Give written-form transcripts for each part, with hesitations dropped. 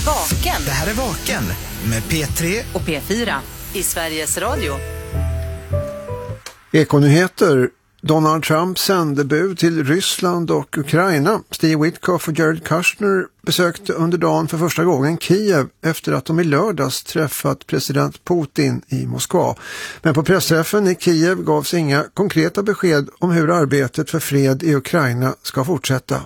Vaken. Det här är Vaken med P3 och P4 i Sveriges Radio. Ekonyheter. Donald Trumps sändebud till Ryssland och Ukraina, Steve Witkoff och Jared Kushner, besökte under dagen för första gången Kiev efter att de i lördags träffat president Putin i Moskva. Men på pressträffen i Kiev gavs inga konkreta besked om hur arbetet för fred i Ukraina ska fortsätta.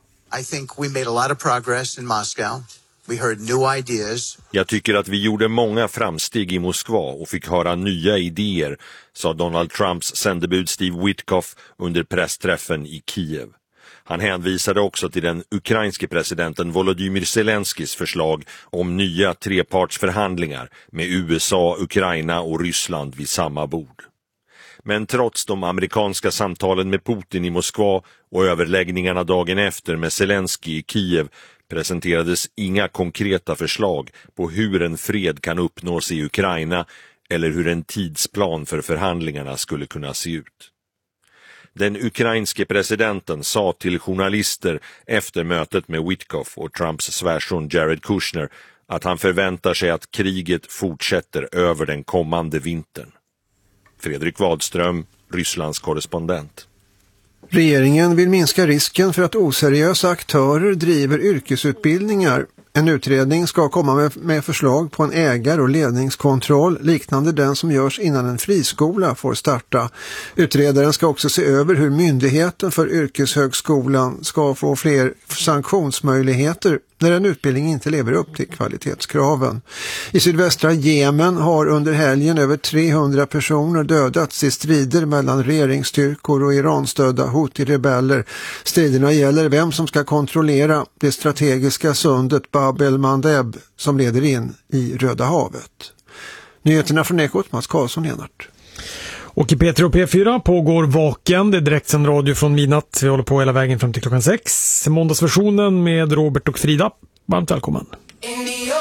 I think we made a lot of progress in Moscow. We heard new ideas. Jag tycker att vi gjorde många framsteg i Moskva och fick höra nya idéer, sa Donald Trumps sändebud Steve Witkoff under pressträffen i Kiev. Han hänvisade också till den ukrainske presidenten Volodymyr Zelenskis förslag om nya trepartsförhandlingar med USA, Ukraina och Ryssland vid samma bord. Men trots de amerikanska samtalen med Putin i Moskva och överläggningarna dagen efter med Zelensky i Kiev presenterades inga konkreta förslag på hur en fred kan uppnås i Ukraina eller hur en tidsplan för förhandlingarna skulle kunna se ut. Den ukrainske presidenten sa till journalister efter mötet med Witkoff och Trumps svärson Jared Kushner att han förväntar sig att kriget fortsätter över den kommande vintern. Fredrik Wadström, Rysslands korrespondent. Regeringen vill minska risken för att oseriösa aktörer driver yrkesutbildningar. En utredning ska komma med förslag på en ägar- och ledningskontroll liknande den som görs innan en friskola får starta. Utredaren ska också se över hur myndigheten för yrkeshögskolan ska få fler sanktionsmöjligheter när en utbildning inte lever upp till kvalitetskraven. I sydvästra Jemen har under helgen över 300 personer dödats i strider mellan regeringsstyrkor och Iranstödda Houthi-rebeller. Striderna gäller vem som ska kontrollera det strategiska sundet Bab el-Mandeb som leder in i Röda havet. Nyheterna från Ekot, Mats Karlsson, Enart. Och i P3 och P4 pågår Vaken. Det är direktsänd radio från midnatt. Vi håller på hela vägen fram till klockan 6. Måndagsversionen med Robert och Frida. Varmt välkommen.